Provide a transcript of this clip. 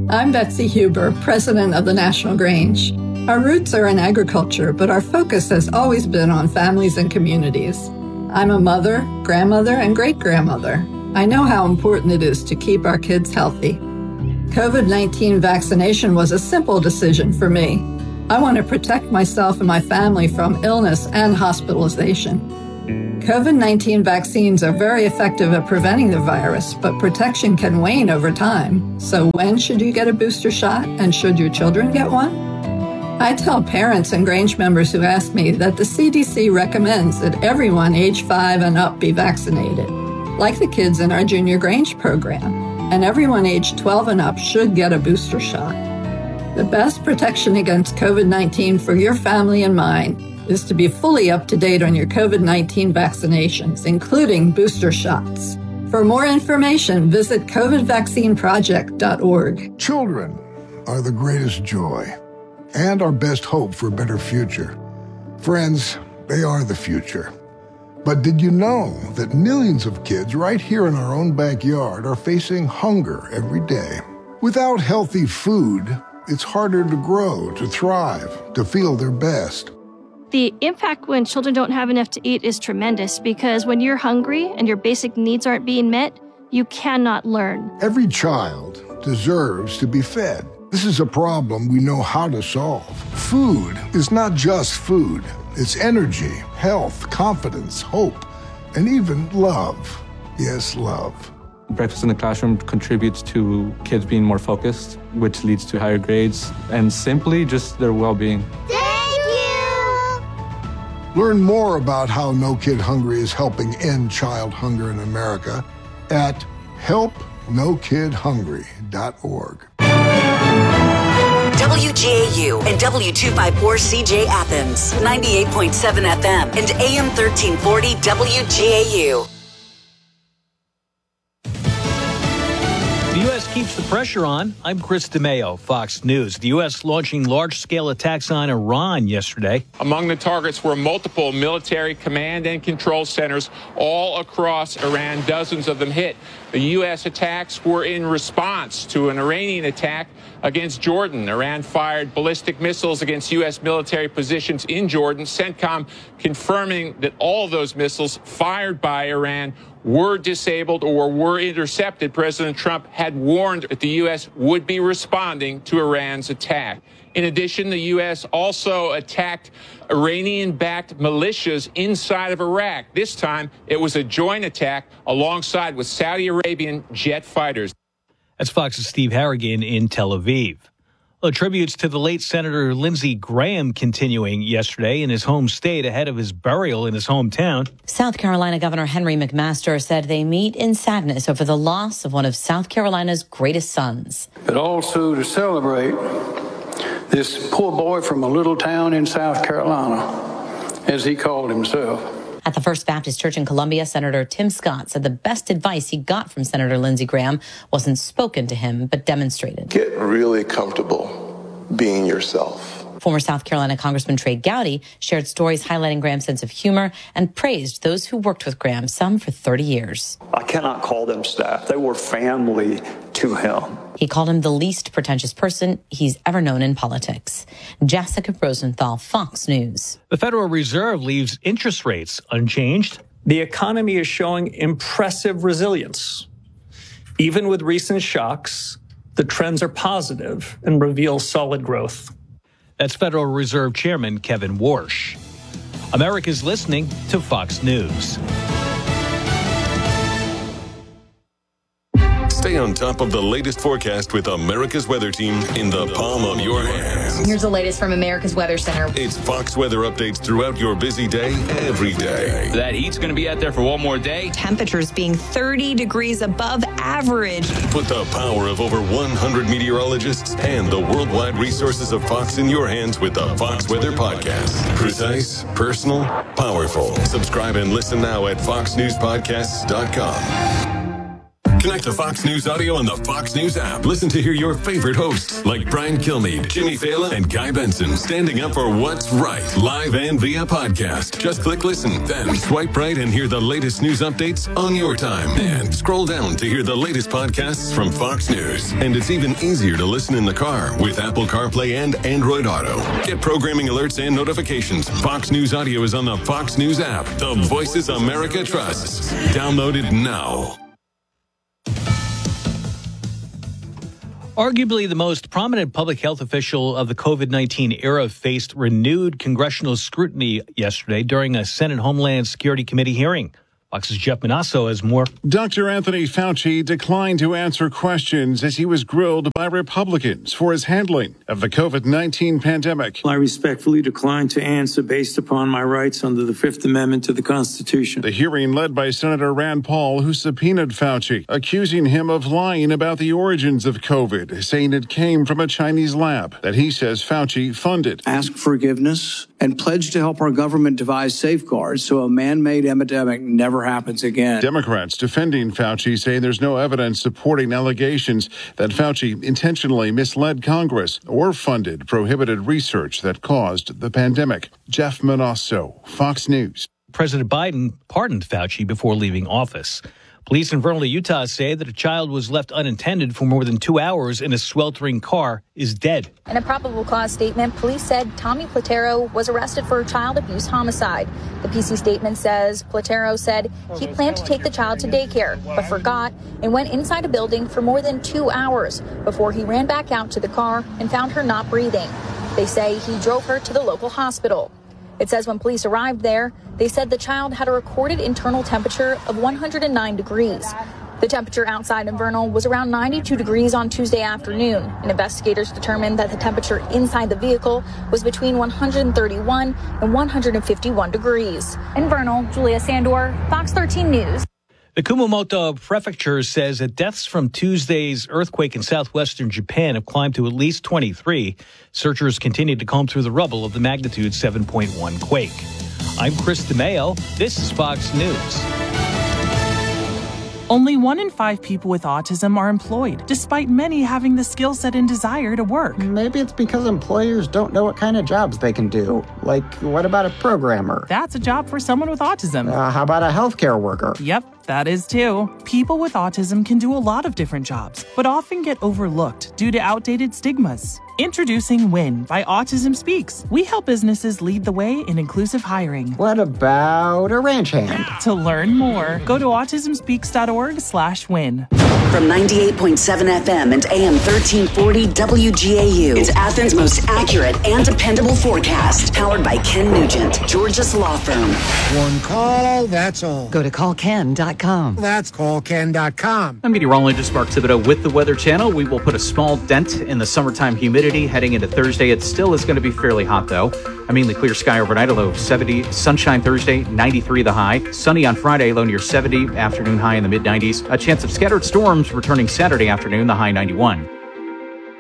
I'm Betsy Huber, president of the National Grange. Our roots are in agriculture, but our focus has always been on families and communities. I'm a mother, grandmother, and great-grandmother. I know how important it is to keep our kids healthy. COVID-19 vaccination was a simple decision for me. I want to protect myself and my family from illness and hospitalization. COVID-19 vaccines are very effective at preventing the virus, but protection can wane over time. So when should you get a booster shot, and should your children get one? I tell parents and Grange members who ask me that the CDC recommends that everyone age 5 and up be vaccinated, like the kids in our Junior Grange program, and everyone age 12 and up should get a booster shot. The best protection against COVID-19 for your family and mine is to be fully up to date on your COVID-19 vaccinations, including booster shots. For more information, visit covidvaccineproject.org. Children are the greatest joy and our best hope for a better future. Friends, they are the future. But did you know that millions of kids right here in our own backyard are facing hunger every day? Without healthy food, it's harder to grow, to thrive, to feel their best. The impact when children don't have enough to eat is tremendous, because when you're hungry and your basic needs aren't being met, you cannot learn. Every child deserves to be fed. This is a problem we know how to solve. Food is not just food. It's energy, health, confidence, hope, and even love. Yes, love. Breakfast in the classroom contributes to kids being more focused, which leads to higher grades, and simply just their well-being. Learn more about how No Kid Hungry is helping end child hunger in America at helpnokidhungry.org. WGAU and W254CJ Athens, 98.7 FM and AM 1340 WGAU. The U.S. keeps the pressure on. I'm Chris DeMeo, Fox News. The U.S. launching large-scale attacks on Iran yesterday. Among the targets were multiple military command and control centers all across Iran, dozens of them hit. The U.S. attacks were in response to an Iranian attack against Jordan. Iran fired ballistic missiles against U.S. military positions in Jordan. CENTCOM confirming that all of those missiles fired by Iran were disabled or were intercepted. President Trump had warned that the U.S. would be responding to Iran's attack. In addition, the U.S. also attacked Iranian-backed militias inside of Iraq. This time, it was a joint attack alongside with Saudi Arabian jet fighters. That's Fox's Steve Harrigan in Tel Aviv. Well, tributes to the late Senator Lindsey Graham continuing yesterday in his home state ahead of his burial in his hometown. South Carolina Governor Henry McMaster said they meet in sadness over the loss of one of South Carolina's greatest sons. But also to celebrate this poor boy from a little town in South Carolina, as he called himself. At the First Baptist Church in Columbia, Senator Tim Scott said the best advice he got from Senator Lindsey Graham wasn't spoken to him, but demonstrated. Get really comfortable being yourself. Former South Carolina Congressman Trey Gowdy shared stories highlighting Graham's sense of humor and praised those who worked with Graham, some for 30 years. I cannot call them staff. They were family to him. He called him the least pretentious person he's ever known in politics. Jessica Rosenthal, Fox News. The Federal Reserve leaves interest rates unchanged. The economy is showing impressive resilience. Even with recent shocks, the trends are positive and reveal solid growth. That's Federal Reserve Chairman Kevin Warsh. America's listening to Fox News. Stay on top of the latest forecast with America's Weather Team in the palm of your hands. Here's the latest from America's Weather Center. It's Fox weather updates throughout your busy day, every day. That heat's going to be out there for one more day. Temperatures being 30 degrees above average. Put the power of over 100 meteorologists and the worldwide resources of Fox in your hands with the Fox Weather Podcast. Precise, personal, powerful. Subscribe and listen now at foxnewspodcasts.com. Connect to Fox News Audio on the Fox News app. Listen to hear your favorite hosts like Brian Kilmeade, Jimmy Fallon, and Guy Benson standing up for what's right, live and via podcast. Just click listen, then swipe right and hear the latest news updates on your time. And scroll down to hear the latest podcasts from Fox News. And it's even easier to listen in the car with Apple CarPlay and Android Auto. Get programming alerts and notifications. Fox News Audio is on the Fox News app. The voices America trusts. Download it now. Arguably the most prominent public health official of the COVID-19 era faced renewed congressional scrutiny yesterday during a Senate Homeland Security Committee hearing. Fox's Jeff Manasso has more. Dr. Anthony Fauci declined to answer questions as he was grilled by Republicans for his handling of the COVID-19 pandemic. I respectfully decline to answer based upon my rights under the Fifth Amendment to the Constitution. The hearing led by Senator Rand Paul, who subpoenaed Fauci, accusing him of lying about the origins of COVID, saying it came from a Chinese lab that he says Fauci funded. Ask forgiveness and pledge to help our government devise safeguards so a man-made epidemic never happens again. Democrats defending Fauci say there's no evidence supporting allegations that Fauci intentionally misled Congress or funded prohibited research that caused the pandemic. Jeff Manasso, Fox News. President Biden pardoned Fauci before leaving office. Police in Vernal, Utah say that a child was left unattended for more than 2 hours in a sweltering car is dead. In a probable cause statement, police said Tommy Platero was arrested for a child abuse homicide. The PC statement says Platero said he planned to take the child to daycare, but forgot and went inside a building for more than 2 hours before he ran back out to the car and found her not breathing. They say he drove her to the local hospital. It says when police arrived there, they said the child had a recorded internal temperature of 109 degrees. The temperature outside in Vernal was around 92 degrees on Tuesday afternoon, and investigators determined that the temperature inside the vehicle was between 131 and 151 degrees. In Vernal, Julia Sandor, Fox 13 News. The Kumamoto Prefecture says that deaths from Tuesday's earthquake in southwestern Japan have climbed to at least 23. Searchers continue to comb through the rubble of the magnitude 7.1 quake. I'm Chris DeMeo. This is Fox News. Only 1 in 5 people with autism are employed, despite many having the skill set and desire to work. Maybe it's because employers don't know what kind of jobs they can do. Like, what about a programmer? That's a job for someone with autism. How about a healthcare worker? Yep, that is too. People with autism can do a lot of different jobs, but often get overlooked due to outdated stigmas. Introducing WIN by Autism Speaks. We help businesses lead the way in inclusive hiring. What about a ranch hand? To learn more, go to autismspeaks.org/win. From 98.7 FM and AM 1340 WGAU, it's Athens' most accurate and dependable forecast. Powered by Ken Nugent, Georgia's law firm. One call, that's all. Go to callken.com. That's callken.com. I'm meteorologist Mark Thibodeau with the Weather Channel. We will put a small dent in the summertime humidity heading into Thursday. It still is going to be fairly hot, though. A mainly clear sky overnight, a low of 70. Sunshine Thursday, 93 the high. Sunny on Friday, low near 70. Afternoon high in the mid-90s. A chance of scattered storms returning Saturday afternoon, the high 91.